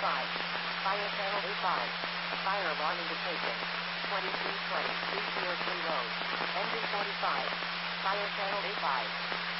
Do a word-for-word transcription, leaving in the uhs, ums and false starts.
five. Fire channel A five. Fire alarm indication. twenty-three twenty, three oh three road. Engine forty-five. Fire channel A five.